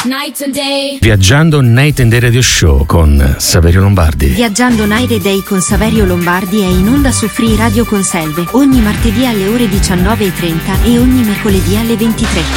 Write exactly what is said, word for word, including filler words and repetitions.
Night and day. Viaggiando Night and Day Radio Show con Saverio Lombardi. Viaggiando Night and Day con Saverio Lombardi è in onda su Free Radio Conselve ogni martedì alle ore diciannove e trenta e ogni mercoledì alle ventitré.